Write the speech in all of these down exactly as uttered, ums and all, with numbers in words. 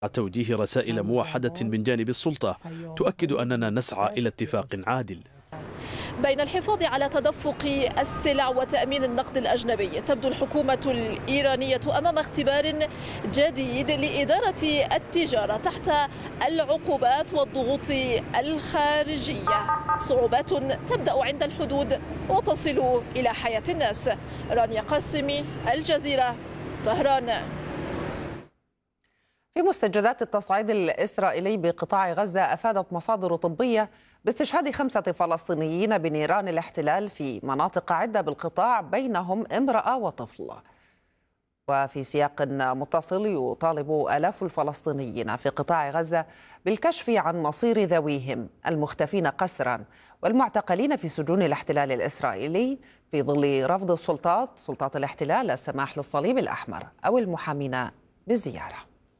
توجيه رسائل موحدة من جانب السلطة تؤكد أننا نسعى إلى اتفاق عادل. بين الحفاظ على تدفق السلع وتأمين النقد الأجنبي، تبدو الحكومة الإيرانية أمام اختبار جديد لإدارة التجارة تحت العقوبات والضغوط الخارجية. صعوبات تبدأ عند الحدود وتصل إلى حياة الناس. رانيا قاسمي، الجزيرة، طهران. في مستجدات التصعيد الإسرائيلي بقطاع غزة، أفادت مصادر طبية باستشهاد خمسة فلسطينيين بنيران الاحتلال في مناطق عدة بالقطاع، بينهم امرأة وطفل. وفي سياق متصل، يطالب آلاف الفلسطينيين في قطاع غزة بالكشف عن مصير ذويهم المختفين قسرا والمعتقلين في سجون الاحتلال الإسرائيلي، في ظل رفض السلطات سلطات الاحتلال السماح للصليب الأحمر أو المحامين بالزيارة.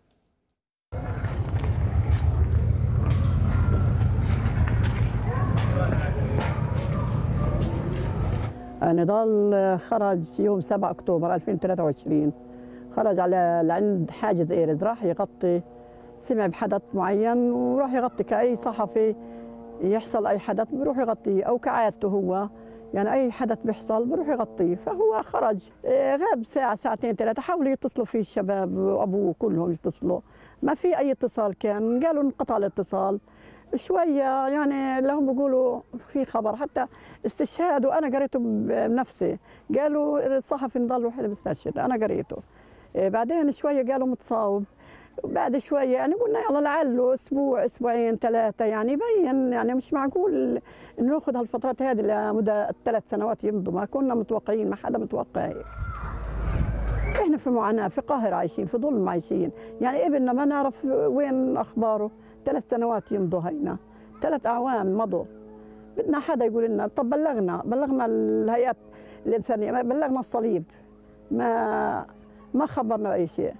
نضال خرج يوم سبعة أكتوبر ألفين وثلاثة وعشرين، خرج على لعند حاجز إيرز، راح يغطي، سمع بحدث معين وراح يغطي كأي صحفي يحصل أي حدث بروح يغطيه، أو كعادته هو يعني أي حدث بيحصل بروح يغطيه. فهو خرج غاب ساعة ساعتين ثلاثة، حاولوا يتصلوا فيه الشباب وأبوه كلهم يتصلوا، ما في أي اتصال، كان قالوا انقطع الاتصال شوية، يعني لهم بيقولوا في خبر حتى استشهاد، وأنا قريته بنفسي، قالوا الصحفي نضال وحده بيستشهد، أنا قريته. بعدين شوية قالوا متصاوب، بعد شوية يعني قلنا يلا لعله أسبوع أسبوعين ثلاثة، يعني يبين، يعني مش معقول ناخذ هالفترات هذه لمدة ثلاث سنوات يمضوا، ما كنا متوقعين، ما حدا متوقع. إحنا في معاناة، في قهر عايشين، في ظلم عايشين، يعني ابننا ما نعرف وين أخباره، ثلاث سنوات يمضوا هينا، ثلاث أعوام مضوا، بدنا حدا يقول لنا. طب بلغنا بلغنا الهيئات الإنسانية، ما بلغنا الصليب، ما ما خبرنا أي شيء.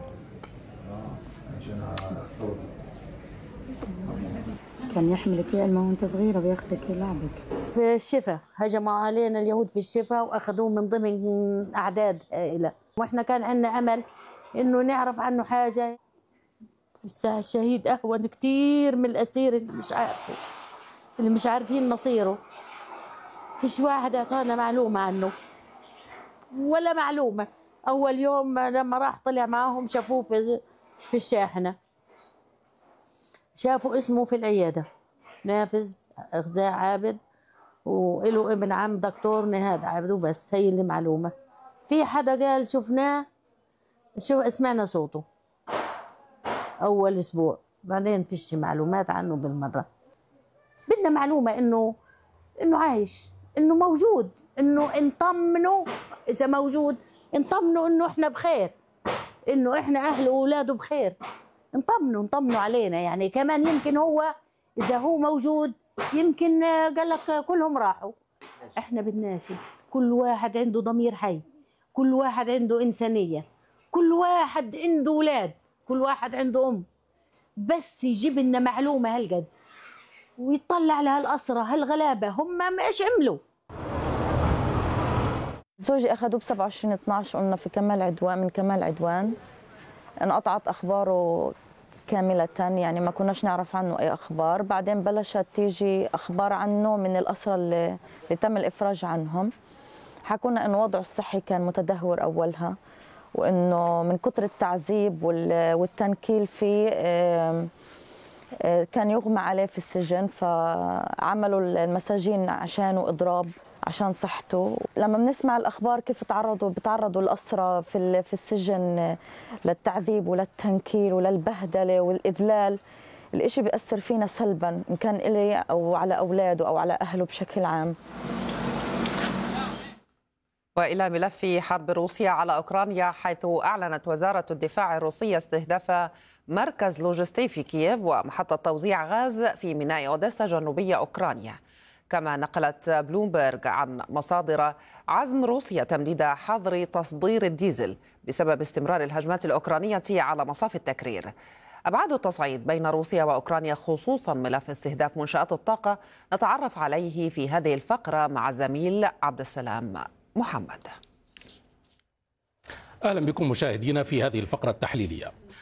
كان يحملك علمه وانت صغيرة بياخدك يلعبك. في الشفا هجموا علينا اليهود في الشفا واخذوه من ضمن أعداد هائلة، واحنا كان عندنا أمل إنه نعرف عنه حاجة. الساعة الشهيد أهون كتير من الأسير اللي مش عارفه، اللي مش عارفين مصيره. فيش واحد أعطانا معلومة عنه ولا معلومة. أول يوم لما راح طلع معاهم شافوه في في الشاحنة، شافوا اسمه في العيادة نافذ غزاء عابد، وإله ابن عم دكتور نهاد عابد، وبس هي اللي معلومة. في حدا قال شفناه، شو سمعنا صوته أول أسبوع، بعدين فيش معلومات عنه بالمرة. بدنا معلومة إنه إنه عايش، إنه موجود، إنه نطمنه إذا موجود، نطمنه إنه إحنا بخير، إنه إحنا أهله وأولاده بخير، نطمنه نطمنه علينا. يعني كمان يمكن هو إذا هو موجود يمكن قال لك كلهم راحوا. إحنا بدناش، كل واحد عنده ضمير حي، كل واحد عنده إنسانية، كل واحد عنده أولاد، كل واحد عنده أم، بس يجيب لنا معلومة هالقد ويطلع على هالأسرة هالغلابة هم ما إيش عملوا. زوجي أخذوه ب سبعة وعشرين اثنعش، قلنا في كمال عدوان، من كمال عدوان انقطعت أخباره كاملة، يعني ما كناش نعرف عنه أي أخبار. بعدين بلشت تيجي أخبار عنه من الأسرة اللي, اللي تم الإفراج عنهم، حكونا إنه وضعه الصحي كان متدهور أولها، وإنه من كتر التعذيب والتنكيل فيه كان يغمى عليه في السجن، فعملوا المساجين عشانه إضراب عشان صحته. لما بنسمع الأخبار كيف تعرضوا بتعرضوا الأسرى في في السجن للتعذيب وللتنكيل وللبهدلة والإذلال، الإشي بيأثر فينا سلبا، إن كان إلي أو على أولاده أو على أهله بشكل عام. وإلى ملف حرب روسيا على أوكرانيا، حيث أعلنت وزارة الدفاع الروسية استهداف مركز لوجستي في كييف ومحطة توزيع غاز في ميناء أوديسا جنوبية أوكرانيا. كما نقلت بلومبرغ عن مصادر عزم روسيا تمديد حظر تصدير الديزل بسبب استمرار الهجمات الأوكرانية على مصاف التكرير. أبعاد التصعيد بين روسيا وأوكرانيا، خصوصا ملف استهداف منشآت الطاقة، نتعرف عليه في هذه الفقرة مع الزميل عبد السلام محمد. أهلا بكم مشاهدينا في هذه الفقرة التحليلية.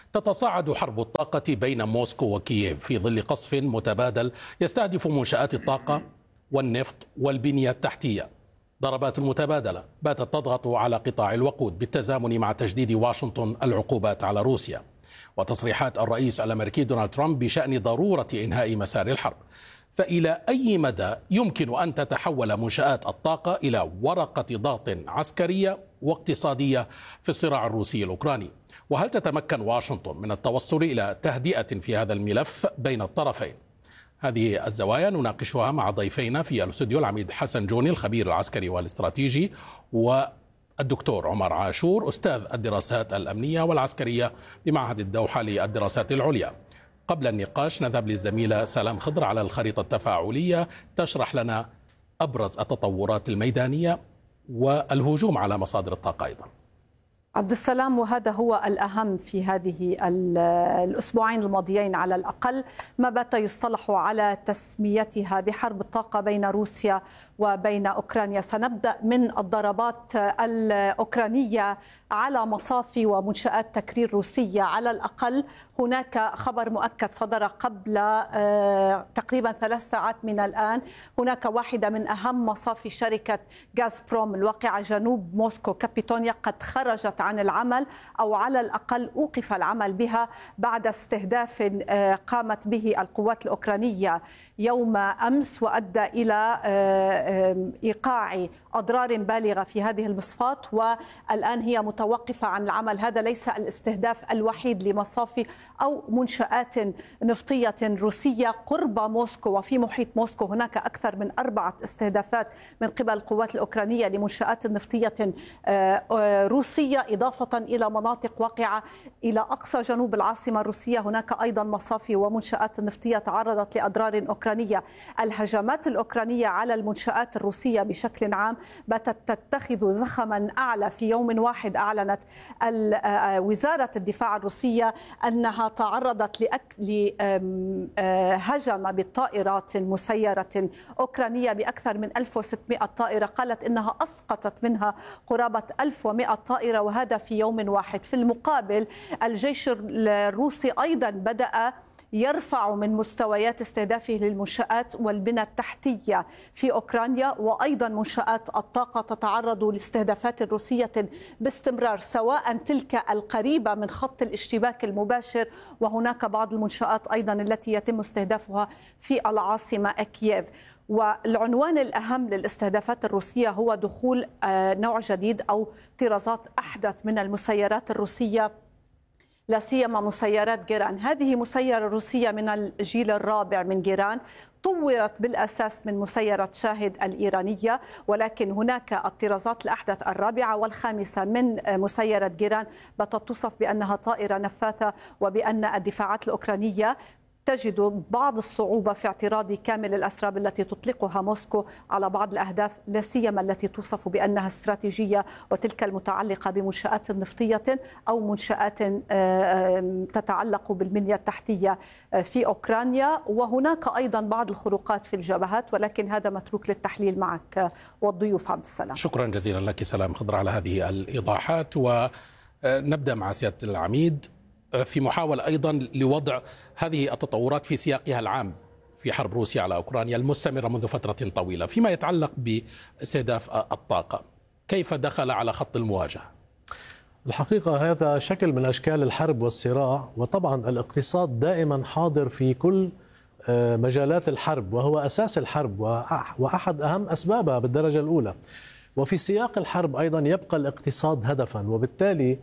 تتصاعد حرب الطاقة بين موسكو وكييف في ظل قصف متبادل يستهدف منشآت الطاقة والنفط والبنية التحتية. ضربات متبادلة باتت تضغط على قطاع الوقود بالتزامن مع تجديد واشنطن العقوبات على روسيا، وتصريحات الرئيس الأمريكي دونالد ترامب بشأن ضرورة إنهاء مسار الحرب. فإلى أي مدى يمكن أن تتحول منشآت الطاقة إلى ورقة ضغط عسكرية واقتصادية في الصراع الروسي الأوكراني؟ وهل تتمكن واشنطن من التوصل إلى تهدئة في هذا الملف بين الطرفين؟ هذه الزوايا نناقشها مع ضيفينا في الاستوديو: العميد حسن جوني الخبير العسكري والاستراتيجي، والدكتور عمر عاشور أستاذ الدراسات الأمنية والعسكرية بمعهد الدوحة للدراسات العليا. قبل النقاش نذهب للزميلة سلام خضر على الخريطة التفاعلية تشرح لنا أبرز التطورات الميدانية والهجوم على مصادر الطاقة أيضا. عبد السلام، وهذا هو الأهم في هذه الأسبوعين الماضيين على الأقل، ما بات يصطلح على تسميتها بحرب الطاقة بين روسيا وبين أوكرانيا. سنبدأ من الضربات الأوكرانية على مصافي ومنشآت تكرير روسية. على الأقل هناك خبر مؤكد صدر قبل تقريبا ثلاث ساعات من الآن. هناك واحدة من أهم مصافي شركة غازبروم الواقعة جنوب موسكو كابيتونيا قد خرجت عن العمل، أو على الأقل أوقف العمل بها بعد استهداف قامت به القوات الأوكرانية يوم أمس، وأدى إلى إيقاع أضرار بالغة في هذه المصفات، والآن هي متوقفة عن العمل. هذا ليس الاستهداف الوحيد لمصافي أو منشآت نفطية روسية قرب موسكو وفي محيط موسكو. هناك أكثر من أربعة استهدافات من قبل القوات الأوكرانية لمنشآت نفطية روسية، إضافة إلى مناطق واقعة إلى أقصى جنوب العاصمة الروسية. هناك أيضا مصافي ومنشآت نفطية تعرضت لأضرار أوكرانية. الهجمات الأوكرانية على المنشآت الروسية بشكل عام باتت تتخذ زخما أعلى. في يوم واحد أعلنت وزارة الدفاع الروسية أنها تعرضت لهجمة بالطائرات مسيرة أوكرانية بأكثر من ألف وستمائة طائرة. قالت إنها أسقطت منها قرابة ألف ومائة طائرة، وهذا في يوم واحد. في المقابل الجيش الروسي أيضا بدأ يرفع من مستويات استهدافه للمنشآت والبنى التحتية في أوكرانيا، وأيضا منشآت الطاقة تتعرض لاستهدافات روسية باستمرار، سواء تلك القريبة من خط الاشتباك المباشر، وهناك بعض المنشآت أيضا التي يتم استهدافها في العاصمة كييف. والعنوان الأهم للاستهدافات الروسية هو دخول نوع جديد أو طرازات أحدث من المسيرات الروسية، لا سيما مسيرات جيران. هذه مسيرة روسية من الجيل الرابع من جيران، طورت بالأساس من مسيرة شاهد الإيرانية، ولكن هناك الطرازات الأحدث الرابعة والخامسة من مسيرة جيران باتت توصف بأنها طائرة نفاثة، وبأن الدفاعات الأوكرانية تجد بعض الصعوبة في اعتراض كامل الأسراب التي تطلقها موسكو على بعض الأهداف، لا سيما التي توصف بأنها استراتيجية، وتلك المتعلقة بمنشآت نفطية أو منشآت تتعلق بالبنية التحتية في أوكرانيا. وهناك أيضا بعض الخروقات في الجبهات، ولكن هذا متروك للتحليل معك والضيوف. عبد السلام، شكرا جزيلا لك سلام خضر على هذه الإيضاحات. ونبدأ مع سيادة العميد في محاولة أيضا لوضع هذه التطورات في سياقها العام في حرب روسيا على أوكرانيا المستمرة منذ فترة طويلة، فيما يتعلق باستهداف الطاقة. كيف دخل على خط المواجهة؟ الحقيقة هذا شكل من أشكال الحرب والصراع، وطبعا الاقتصاد دائما حاضر في كل مجالات الحرب، وهو أساس الحرب وأحد أهم أسبابها بالدرجة الأولى. وفي سياق الحرب أيضا يبقى الاقتصاد هدفا، وبالتالي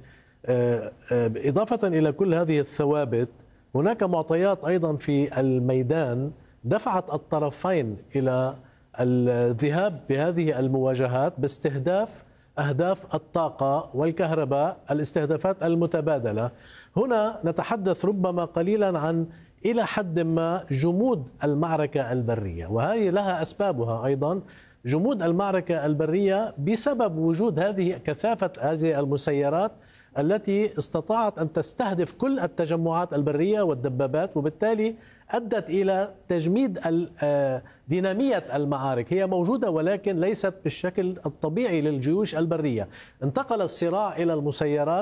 إضافة إلى كل هذه الثوابت هناك معطيات أيضا في الميدان دفعت الطرفين إلى الذهاب بهذه المواجهات باستهداف أهداف الطاقة والكهرباء، الاستهدافات المتبادلة. هنا نتحدث ربما قليلا عن إلى حد ما جمود المعركة البرية، وهذه لها أسبابها أيضا. جمود المعركة البرية بسبب وجود هذه كثافة هذه المسيرات التي استطاعت أن تستهدف كل التجمعات البرية والدبابات، وبالتالي أدت إلى تجميد دينامية المعارك. هي موجودة ولكن ليست بالشكل الطبيعي للجيوش البرية. انتقل الصراع إلى المسيرات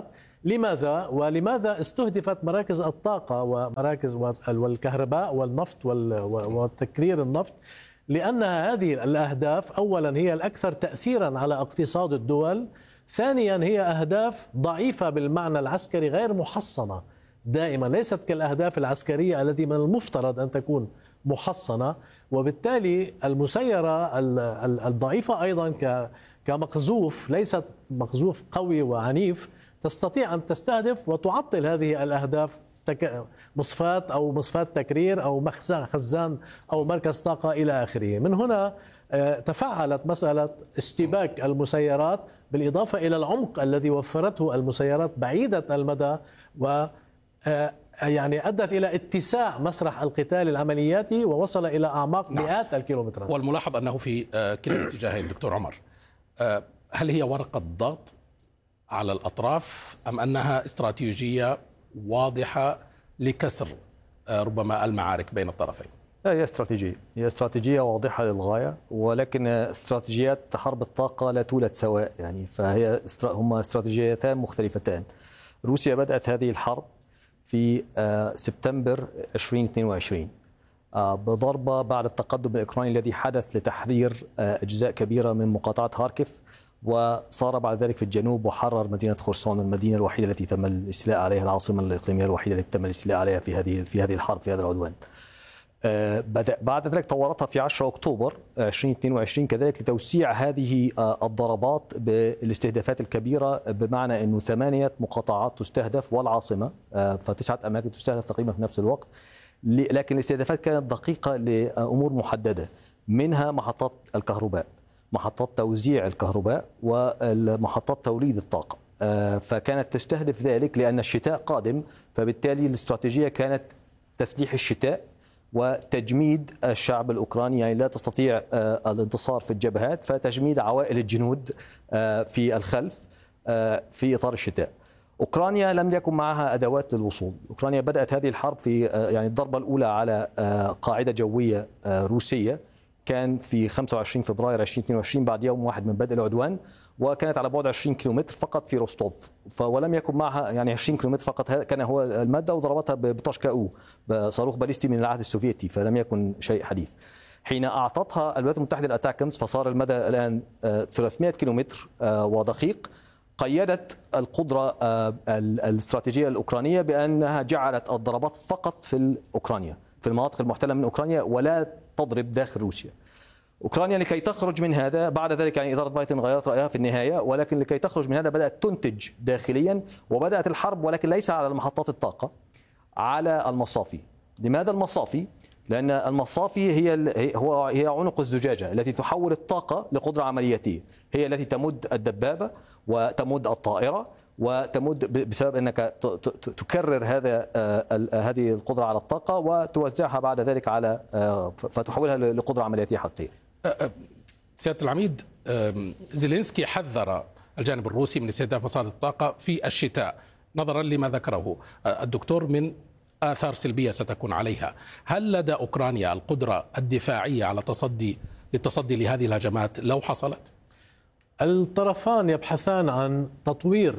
لماذا؟ ولماذا استهدفت مراكز الطاقة ومراكز والكهرباء والنفط وتكرير النفط؟ لأن هذه الأهداف أولا هي الأكثر تأثيرا على اقتصاد الدول، ثانيا هي أهداف ضعيفة بالمعنى العسكري، غير محصنة دائما، ليست كالأهداف العسكرية التي من المفترض أن تكون محصنة. وبالتالي المسيرة الضعيفة أيضا كمقذوف، ليست مقذوف قوي وعنيف، تستطيع أن تستهدف وتعطل هذه الأهداف، مصفاة أو مصفاة تكرير أو مخزن خزان أو مركز طاقة إلى آخره. من هنا تفعلت مسألة اشتباك المسيرات، بالإضافة إلى العمق الذي وفرته المسيرات بعيدة المدى، و يعني أدت إلى اتساع مسرح القتال العملياتي ووصل إلى أعماق نعم. مئات الكيلومترات. والملاحظ أنه في كلا الاتجاهين. دكتور عمر، هل هي ورقة ضغط على الأطراف أم أنها استراتيجية واضحة لكسر ربما المعارك بين الطرفين؟ لا، هي استراتيجية هي استراتيجية واضحة للغاية، ولكن استراتيجيات حرب الطاقة لا تولد سواء، يعني فهي هما استراتيجيتان مختلفتان. روسيا بدأت هذه الحرب في سبتمبر ألفين واثنين وعشرين بضربة بعد التقدم الأوكراني الذي حدث لتحرير أجزاء كبيرة من مقاطعة هاركيف، وصار بعد ذلك في الجنوب وحرر مدينة خرسون، المدينة الوحيدة التي تم الاستيلاء عليها، العاصمة الإقليمية الوحيدة التي تم الاستيلاء عليها في هذه في هذه الحرب، في هذا العدوان. بعد ذلك طورتها في عشرة أكتوبر ألفين واثنين وعشرين كذلك لتوسيع هذه الضربات بالاستهدافات الكبيرة، بمعنى أنه ثمانية مقاطعات تستهدف والعاصمة، فتسعة أماكن تستهدف تقريبا في نفس الوقت، لكن الاستهدافات كانت دقيقة لأمور محددة، منها محطات الكهرباء، محطات توزيع الكهرباء، ومحطات توليد الطاقة. فكانت تستهدف ذلك لأن الشتاء قادم، فبالتالي الاستراتيجية كانت تسليح الشتاء وتجميد الشعب الأوكراني، يعني لا تستطيع الانتصار في الجبهات، فتجميد عوائل الجنود في الخلف في إطار الشتاء. أوكرانيا لم يكن معها أدوات للوصول. أوكرانيا بدأت هذه الحرب في يعني الضربة الأولى على قاعدة جوية روسية كان في خمسة وعشرين فبراير ألفين واثنين وعشرين بعد يوم واحد من بدء العدوان، وكانت على بعد عشرين كيلومتر فقط في روستوف، ولم يكن معها يعني عشرين كيلومتر فقط كان هو المادة، وضربتها بطاشكاو بصاروخ باليستي من العهد السوفيتي، فلم يكن شيء حديث. حين أعطتها الولايات المتحدة الأتاكمز فصار المدى الآن ثلاثمئة كيلومتر ودقيق. قيدت القدرة الاستراتيجية الأوكرانية بأنها جعلت الضربات فقط في أوكرانيا، في المناطق المحتلة من أوكرانيا، ولا تضرب داخل روسيا. أوكرانيا لكي تخرج من هذا بعد ذلك، يعني إدارة بايدن غيرت رأيها في النهاية، ولكن لكي تخرج من هذا بدأت تنتج داخليا، وبدأت الحرب ولكن ليس على محطات الطاقة، على المصافي. لماذا المصافي؟ لأن المصافي هي هو هي عنق الزجاجة التي تحول الطاقة لقدرة عملياتية، هي التي تمد الدبابة وتمد الطائرة وتمد بسبب أنك تكرر هذا هذه القدرة على الطاقة وتوزعها بعد ذلك على فتحولها لقدرة عملياتية حقيقية. سيادة العميد، زيلينسكي حذر الجانب الروسي من استهداف مصادر الطاقة في الشتاء نظرا لما ذكره الدكتور من آثار سلبية ستكون عليها. هل لدى أوكرانيا القدرة الدفاعية على تصدي للتصدي لهذه الهجمات لو حصلت؟ الطرفان يبحثان عن تطوير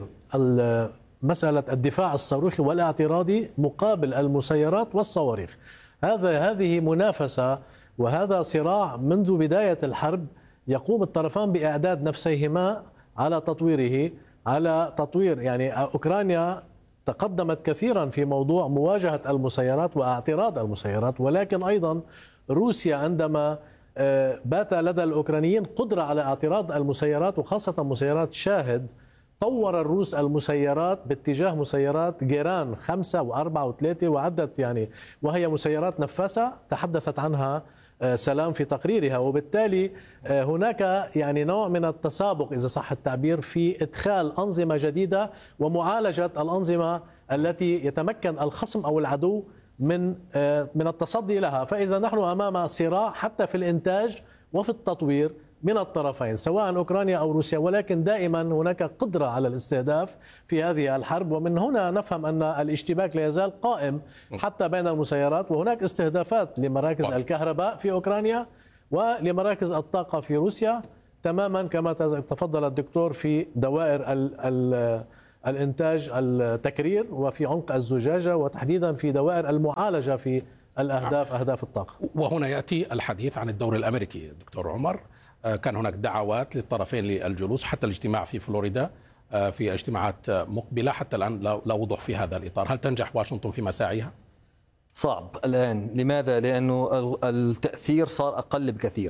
مسألة الدفاع الصاروخي والاعتراضي مقابل المسيرات والصواريخ. هذا هذه منافسة وهذا صراع منذ بداية الحرب، يقوم الطرفان بإعداد نفسيهما على تطويره، على تطوير يعني أوكرانيا تقدمت كثيرا في موضوع مواجهة المسيرات واعتراض المسيرات، ولكن أيضا روسيا عندما بات لدى الأوكرانيين قدرة على اعتراض المسيرات وخاصة مسيرات شاهد، طور الروس المسيرات باتجاه مسيرات جيران خمسة وأربعة وثلاثة وعدت يعني، وهي مسيرات نفاثة تحدثت عنها سلام في تقريرها. وبالتالي هناك يعني نوع من التسابق إذا صح التعبير في إدخال أنظمة جديدة ومعالجة الأنظمة التي يتمكن الخصم أو العدو من من التصدي لها. فإذا نحن أمام صراع حتى في الإنتاج وفي التطوير من الطرفين سواء أوكرانيا أو روسيا، ولكن دائما هناك قدرة على الاستهداف في هذه الحرب، ومن هنا نفهم أن الاشتباك لا يزال قائم حتى بين المسيرات، وهناك استهدافات لمراكز الكهرباء في أوكرانيا ولمراكز الطاقة في روسيا، تماما كما تفضل الدكتور في دوائر الإنتاج التكرير وفي عمق الزجاجة وتحديدا في دوائر المعالجة في الأهداف أهداف الطاقة. وهنا يأتي الحديث عن الدور الأمريكي. دكتور عمر، كان هناك دعوات للطرفين للجلوس حتى الاجتماع في فلوريدا في اجتماعات مقبلة، حتى الآن لا وضوح في هذا الإطار. هل تنجح واشنطن في مساعيها؟ صعب الآن. لماذا؟ لأنه التأثير صار أقل بكثير.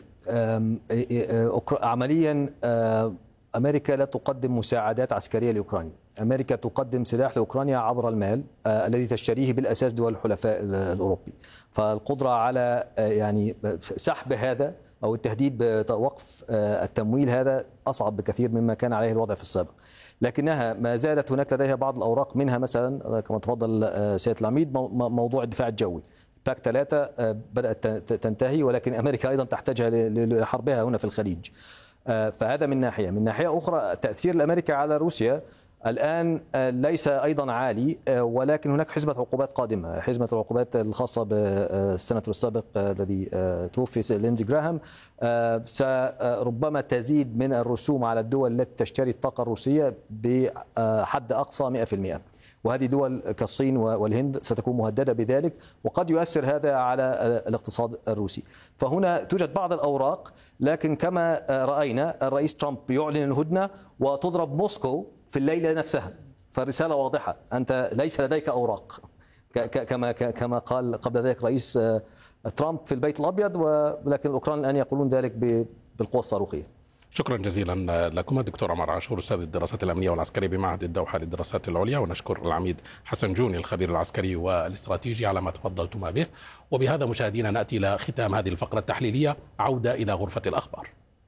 عمليا أمريكا لا تقدم مساعدات عسكرية لأوكرانيا، أمريكا تقدم سلاح لأوكرانيا عبر المال آه الذي تشتريه بالأساس دول الحلفاء الأوروبي. فالقدرة على آه يعني سحب هذا أو التهديد بوقف آه التمويل هذا أصعب بكثير مما كان عليه الوضع في السابق، لكنها ما زالت هناك لديها بعض الأوراق، منها مثلا كما تفضل آه سيادة العميد موضوع الدفاع الجوي. باك ثلاثة آه بدأت تنتهي، ولكن أمريكا أيضا تحتاجها لحربها هنا في الخليج. فهذا من ناحية. من ناحية أخرى تأثير الأمريكا على روسيا الآن ليس أيضا عالي، ولكن هناك حزمة عقوبات قادمة، حزمة العقوبات الخاصة بالسناتور السابق الذي توفي ليندزي جراهام ربما تزيد من الرسوم على الدول التي تشتري الطاقة الروسية بحد أقصى مئة بالمئة، وهذه دول كالصين والهند ستكون مهددة بذلك، وقد يؤثر هذا على الاقتصاد الروسي. فهنا توجد بعض الأوراق، لكن كما رأينا الرئيس ترامب يعلن الهدنة وتضرب موسكو في الليلة نفسها، فالرسالة واضحة، أنت ليس لديك أوراق كما كما قال قبل ذلك رئيس ترامب في البيت الأبيض، ولكن الأوكران الآن يقولون ذلك بالقوة الصاروخية. شكرا جزيلا لكم الدكتور عمر عاشور، أستاذ الدراسات الأمنية والعسكرية بمعهد الدوحة للدراسات العليا، ونشكر العميد حسن جوني الخبير العسكري والاستراتيجي على ما تفضلتما به. وبهذا مشاهدينا نأتي إلى ختام هذه الفقرة التحليلية، عودة إلى غرفة الأخبار.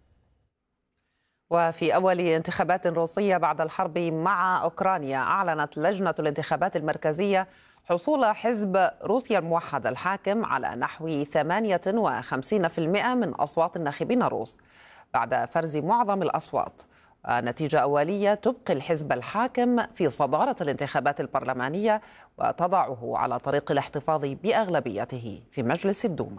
وفي أول انتخابات روسية بعد الحرب مع أوكرانيا، أعلنت لجنة الانتخابات المركزية حصول حزب روسيا الموحدة الحاكم على نحو ثمانية وخمسين بالمئة من أصوات الناخبين الروس بعد فرز معظم الأصوات. نتيجة أولية تبقي الحزب الحاكم في صدارة الانتخابات البرلمانية وتضعه على طريق الاحتفاظ بأغلبيته في مجلس الدوما.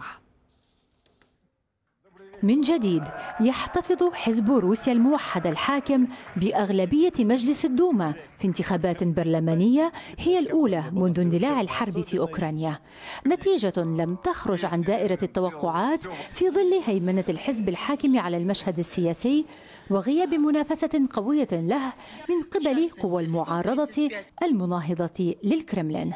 من جديد يحتفظ حزب روسيا الموحدة الحاكم بأغلبية مجلس الدوما في انتخابات برلمانية هي الأولى منذ اندلاع الحرب في أوكرانيا، نتيجة لم تخرج عن دائرة التوقعات في ظل هيمنة الحزب الحاكم على المشهد السياسي وغياب منافسة قوية له من قبل قوى المعارضة المناهضة للكرملين.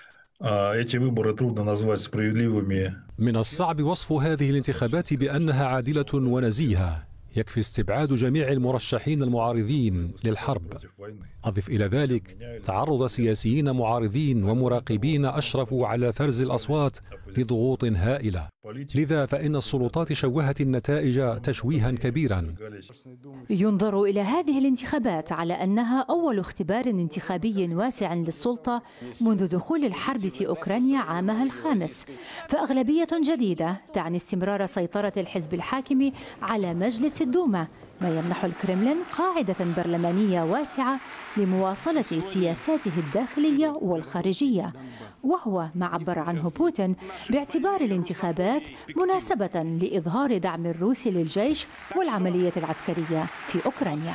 من الصعب وصف هذه الانتخابات بأنها عادلة ونزيهة، يكفي استبعاد جميع المرشحين المعارضين للحرب. أضف إلى ذلك تعرض سياسيين معارضين ومراقبين أشرفوا على فرز الأصوات لضغوط هائلة، لذا فإن السلطات شوهت النتائج تشويها كبيرا. ينظر إلى هذه الانتخابات على أنها أول اختبار انتخابي واسع للسلطة منذ دخول الحرب في أوكرانيا عامها الخامس، فأغلبية جديدة تعني استمرار سيطرة الحزب الحاكم على مجلس الدوما، ما يمنح الكرملين قاعدة برلمانية واسعة لمواصلة سياساته الداخلية والخارجية، وهو ما عبر عنه بوتين باعتبار الانتخابات مناسبة لإظهار دعم الروسي للجيش والعملية العسكرية في أوكرانيا.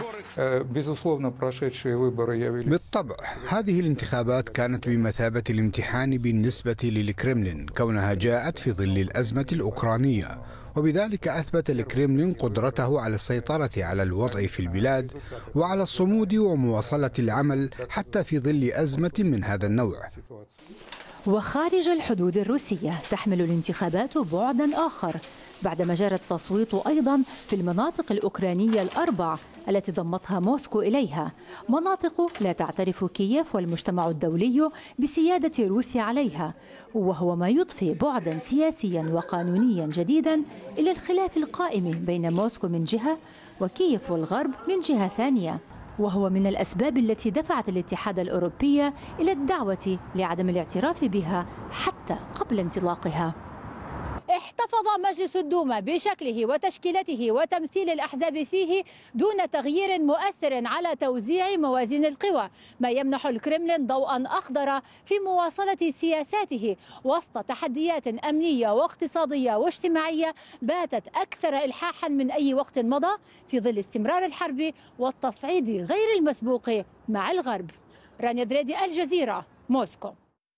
بالطبع هذه الانتخابات كانت بمثابة الامتحان بالنسبة للكرملين، كونها جاءت في ظل الأزمة الأوكرانية، وبذلك أثبت الكرملين قدرته على السيطرة على الوضع في البلاد وعلى الصمود ومواصلة العمل حتى في ظل أزمة من هذا النوع. وخارج الحدود الروسية تحمل الانتخابات بعداً آخر، بعدما جرى التصويت أيضاً في المناطق الأوكرانية الأربع التي ضمتها موسكو إليها، مناطق لا تعترف كييف والمجتمع الدولي بسيادة روسيا عليها، وهو ما يضفي بعداً سياسياً وقانونياً جديداً إلى الخلاف القائم بين موسكو من جهة وكييف والغرب من جهة ثانية، وهو من الأسباب التي دفعت الاتحاد الأوروبي إلى الدعوة لعدم الاعتراف بها حتى قبل انطلاقها. احتفظ مجلس الدوما بشكله وتشكيلته وتمثيل الأحزاب فيه دون تغيير مؤثر على توزيع موازين القوى، ما يمنح الكرملين ضوءا أخضر في مواصلة سياساته وسط تحديات أمنية واقتصادية واجتماعية باتت أكثر إلحاحا من أي وقت مضى في ظل استمرار الحرب والتصعيد غير المسبوق مع الغرب. رانيا دريدي، الجزيرة، موسكو.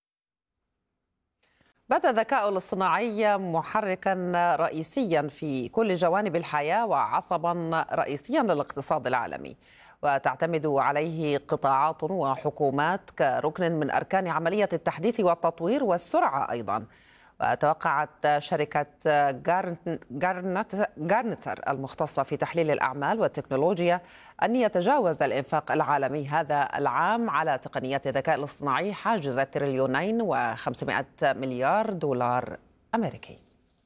بات الذكاء الاصطناعي محركا رئيسيا في كل جوانب الحياة وعصبا رئيسيا للاقتصاد العالمي، وتعتمد عليه قطاعات وحكومات كركن من أركان عملية التحديث والتطوير والسرعة أيضا. وتوقعت شركة جارنتر المختصة في تحليل الأعمال والتكنولوجيا أن يتجاوز الإنفاق العالمي هذا العام على تقنيات الذكاء الاصطناعي حاجز تريليونين وخمسمائة مليار دولار أمريكي.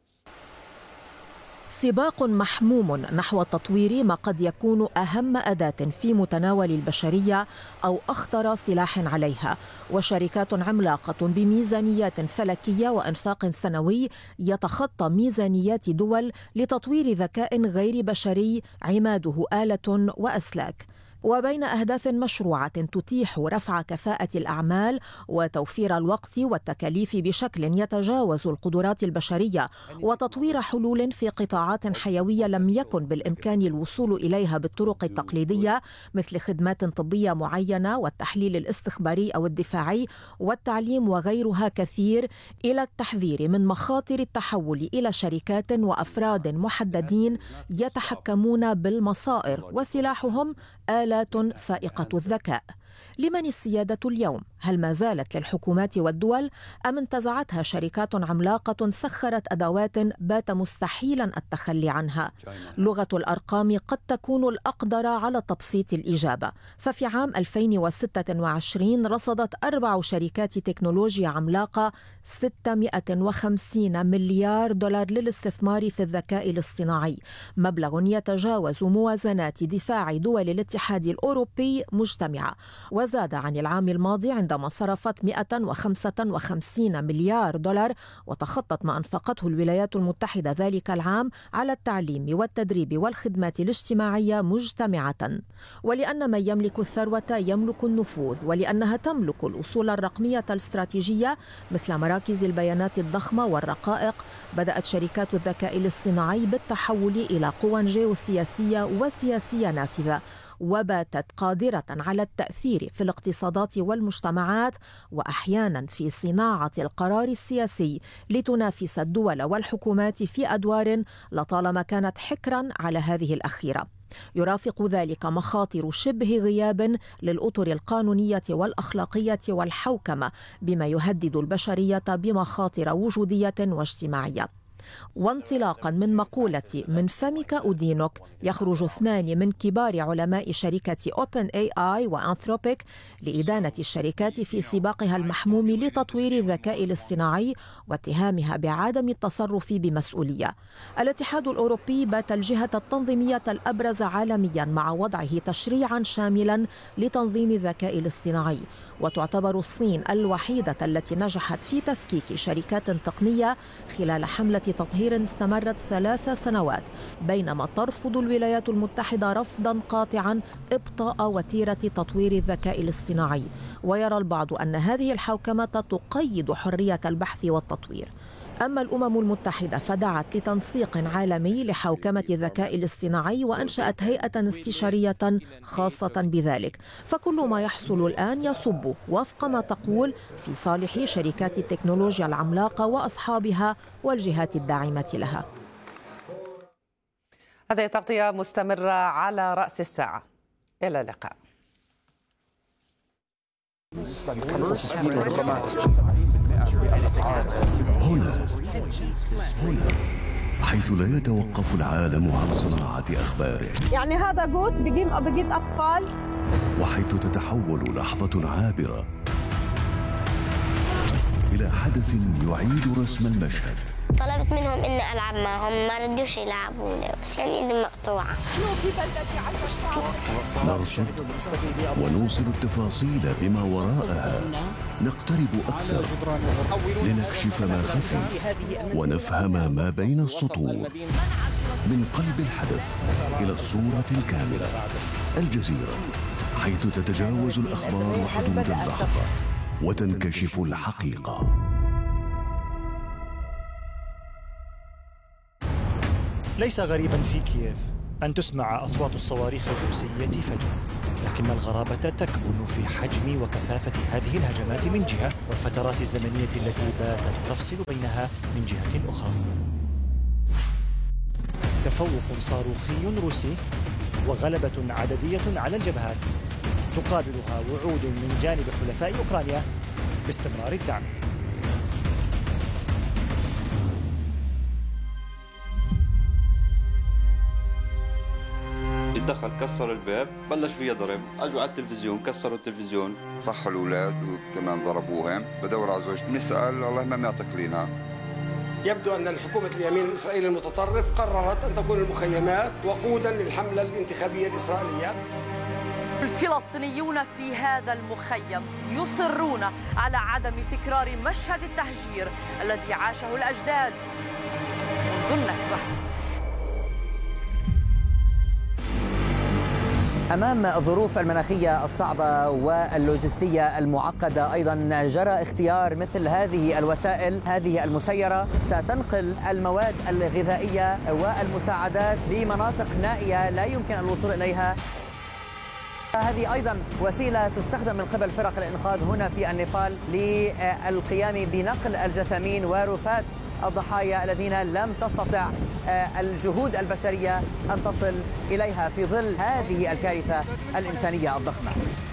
سباق محموم نحو تطوير ما قد يكون أهم أداة في متناول البشرية أو أخطر سلاح عليها، وشركات عملاقة بميزانيات فلكية وإنفاق سنوي يتخطى ميزانيات دول لتطوير ذكاء غير بشري عماده آلة وأسلاك. وبين أهداف مشروعة تتيح رفع كفاءة الأعمال وتوفير الوقت والتكاليف بشكل يتجاوز القدرات البشرية، وتطوير حلول في قطاعات حيوية لم يكن بالإمكان الوصول إليها بالطرق التقليدية مثل خدمات طبية معينة والتحليل الاستخباري أو الدفاعي والتعليم وغيرها كثير، إلى التحذير من مخاطر التحول إلى شركات وأفراد محددين يتحكمون بالمصائر وسلاحهم آلات فائقة الذكاء. لمن السيادة اليوم؟ هل ما زالت للحكومات والدول أم انتزعتها شركات عملاقة سخرت أدوات بات مستحيلا التخلي عنها؟ لغة الأرقام قد تكون الأقدر على تبسيط الإجابة، ففي عام ألفين وستة وعشرين رصدت أربع شركات تكنولوجيا عملاقة ستمائة وخمسين مليار دولار للاستثمار في الذكاء الاصطناعي، مبلغ يتجاوز موازنات دفاع دول الاتحاد الأوروبي مجتمعة، وزاد عن العام الماضي عندما صرفت مائة وخمسة وخمسين مليار دولار، وتخطت ما أنفقته الولايات المتحدة ذلك العام على التعليم والتدريب والخدمات الاجتماعية مجتمعة. ولأن من يملك الثروة يملك النفوذ، ولأنها تملك الأصول الرقمية الاستراتيجية مثل مراكز البيانات الضخمة والرقائق، بدأت شركات الذكاء الاصطناعي بالتحول إلى قوى جيوسياسية وسياسية نافذة، وباتت قادرة على التأثير في الاقتصادات والمجتمعات وأحيانا في صناعة القرار السياسي لتنافس الدول والحكومات في أدوار لطالما كانت حكرا على هذه الأخيرة. يرافق ذلك مخاطر شبه غياب للأطر القانونية والأخلاقية والحوكمة، بما يهدد البشرية بمخاطر وجودية واجتماعية. وانطلاقا من مقولة من فمك أدينك، يخرج اثنان من كبار علماء شركة أوبن إيه آي وأنثروبيك لإدانة الشركات في سباقها المحموم لتطوير الذكاء الاصطناعي واتهامها بعدم التصرف بمسؤولية. الاتحاد الأوروبي بات الجهة التنظيمية الأبرز عالميا مع وضعه تشريعا شاملا لتنظيم الذكاء الاصطناعي، وتعتبر الصين الوحيدة التي نجحت في تفكيك شركات تقنية خلال حملة تطهير استمرت ثلاث سنوات، بينما ترفض الولايات المتحدة رفضا قاطعا إبطاء وتيرة تطوير الذكاء الاصطناعي. ويرى البعض أن هذه الحوكمة تقيد حرية البحث والتطوير. أما الأمم المتحدة فدعت لتنسيق عالمي لحوكمة الذكاء الاصطناعي وأنشأت هيئة استشارية خاصة بذلك، فكل ما يحصل الآن يصب وفق ما تقول في صالح شركات التكنولوجيا العملاقة وأصحابها والجهات الداعمة لها. هذه تغطية مستمرة على رأس الساعة. إلى اللقاء. هنا هنا حيث لا يتوقف العالم عن صناعة أخباره، يعني هذا جوت بجيب بجيب أطفال، وحيث تتحول لحظة عابرة إلى حدث يعيد رسم المشهد. طلبت منهم إني ألعب معهم، ما ردوش يلعبوني عشان إيدي مقطوعة. نرصد ونوصل التفاصيل بما وراءها، نقترب أكثر لنكشف ما خفي ونفهم ما بين السطور. من قلب الحدث إلى الصورة الكاملة، الجزيرة، حيث تتجاوز الأخبار حدود اللحظة وتنكشف الحقيقة. ليس غريبا في كييف أن تسمع أصوات الصواريخ الروسية فجأة. لكن الغرابة تكمن في حجم وكثافة هذه الهجمات من جهة والفترات الزمنية التي باتت تفصل بينها من جهة أخرى. تفوق صاروخي روسي وغلبة عددية على الجبهات تقابلها وعود من جانب حلفاء أوكرانيا باستمرار الدعم. دخل كسر الباب بلش فيها ضرب، اجوا على التلفزيون كسروا التلفزيون، صحوا الاولاد وكمان ضربوهم. بدور على زوجتي بنسال والله ما معتقلينها. يبدو ان الحكومه اليمين الاسرائيلي المتطرف قررت ان تكون المخيمات وقودا للحمله الانتخابيه الاسرائيليه. الفلسطينيون في هذا المخيم يصرون على عدم تكرار مشهد التهجير الذي عاشه الأجداد منذ النكبة. أمام الظروف المناخية الصعبة واللوجستية المعقدة أيضا جرى اختيار مثل هذه الوسائل. هذه المسيرة ستنقل المواد الغذائية والمساعدات لمناطق نائية لا يمكن الوصول إليها. هذه أيضا وسيلة تستخدم من قبل فرق الإنقاذ هنا في النيبال للقيام بنقل الجثامين ورفات الضحايا الذين لم تستطع الجهود البشرية أن تصل إليها في ظل هذه الكارثة الإنسانية الضخمة.